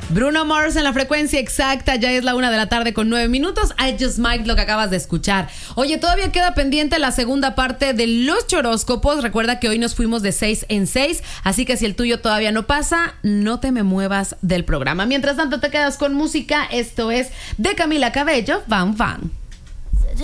Bruno Mars en la frecuencia exacta, ya es la 1:09 PM. I Just Might, lo que acabas de escuchar. Oye, todavía queda pendiente la segunda parte de los choróscopos. Recuerda que hoy nos fuimos de 6 en 6, así que si el tuyo todavía no pasa, no te me muevas del programa. Mientras tanto te quedas con música. Esto es de Camila Cabello, Van Van.